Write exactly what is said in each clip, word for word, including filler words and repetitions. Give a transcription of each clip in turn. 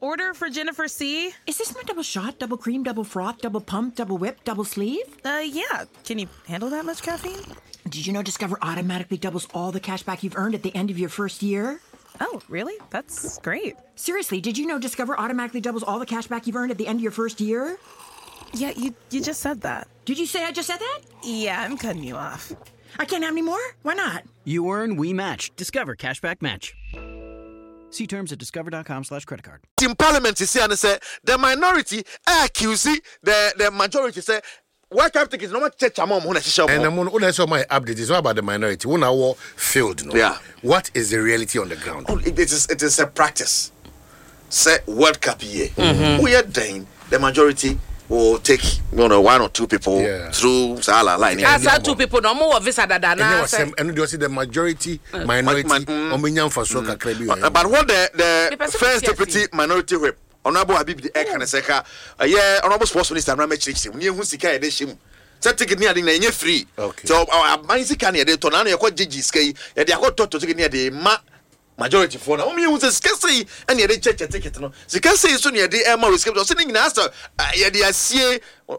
order for Jennifer C. Is this my double shot, double cream, double froth, double pump, double whip, double sleeve? Uh, yeah. Can you handle that much caffeine? Did you know Discover automatically doubles all the cash back you've earned at the end of your first year? Oh, really? That's great. Seriously, did you know Discover automatically doubles all the cash back you've earned at the end of your first year? Yeah, you you just said that. Did you say I just said that? Yeah, I'm cutting you off. I can't have any more? Why not? You earn, we match. Discover Cashback Match. See terms at discover.com slash credit card. In Parliament, you see, and say the minority accuse the the majority say, why can't take it? No much church among who is and I'm going to say my update is about the minority. One hour failed. No? Yeah. What is the reality on the ground? Oh, it is it is a practice. Say World Cup year. Mm-hmm. We are dying. The majority will take you know one or two people yeah. through Sala line. As yeah, two people, no more visa that and and you see the majority minority on mm, for soccer mm. But what the the first deputy minority whip Honorable Habib the Ek and Seka, yeah, Honorable Sports Minister Rame Chixim, near Husika Edeshim. Set ticket near the free. Okay. So our Mansicania de Tonano, your coach Gigi Skay, and they are got to take near the ma. Majority for now. Only uses scarcely and yet they check a ticket. No, the can say soon yet the Emma is sitting in answer. Yet they are see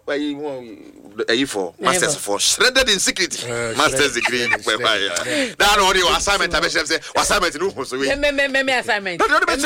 a for masters for shredded in secret. Masters degree. That only assignment I say assignment in who so we assignment.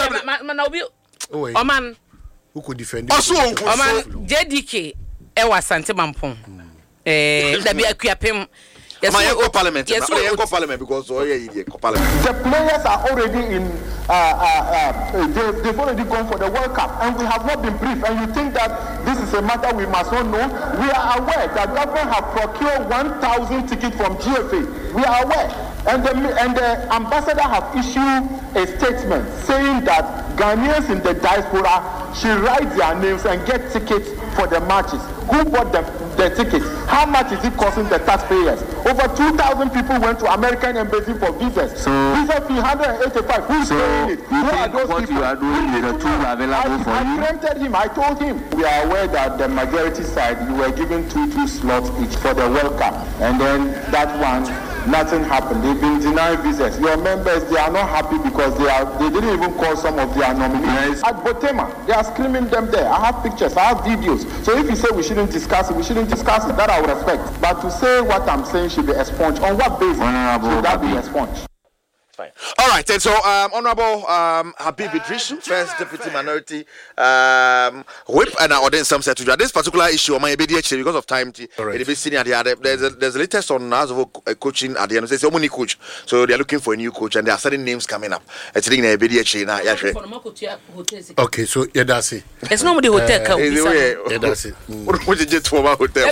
Oh man, who could defend also oh man J D K e was Santimampon. Eh, there be a Kuapem. Yes, my yes, parliament. Yes, my yes, parliament because oh yeah, parliament. The players are already in. Uh, uh, uh, they, they've already gone for the World Cup, and we have not been briefed. And you think that this is a matter we must not know? We are aware that government have procured one thousand tickets from G F A. We are aware, and the and the ambassador have issued a statement saying that Ghanaians in the diaspora should write their names and get tickets for the matches. Who bought the, the tickets? How much is it costing the taxpayers? Over two thousand people went to American embassy for visas. So, visa fee one hundred eighty-five. Who's so paying it? You Who think are those what people? You are doing is the tool available I, for I you? I preempted him. I told him. We are aware that the majority side, you were given two two slots each for the World Cup. And then that one, nothing happened. They've been denied visas. Your members, they are not happy because they are they didn't even call some of their nominees. At Botema, they are screaming them there. I have pictures, I have videos. So if you say we shouldn't discuss it, we shouldn't discuss it. That I will respect. But to say what I'm saying should be expunged. On what basis Honorable should that be expunged? Fine. All right, and so um, Honorable um, Habib Idris, first deputy minority um, whip, and I ordained some set to this particular issue on my B D H because of time. Right. Senior, there's a there's a latest on us of coaching at the end. It's a money coach, so they are looking for a new coach, and there are certain names coming up. It's in a B D H now. Yeah, okay, so yeah, that's it. It's not the hotel. Yeah, that's it. What did you do about hotel?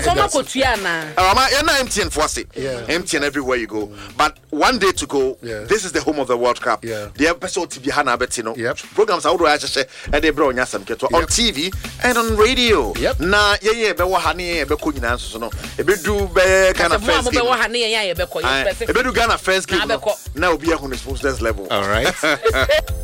I'm empty and fussy. Empty and everywhere you go. But one day to go. This is the home of the World Cup. Yeah. The episode to be Hannah Bettino. Yep. Programs are and they brought us on T V and on radio. Yep. Na yeah yeah be honey be cook na so no. E be do be kind of first game. E be do Ghana first game. Now be a on the level. All right.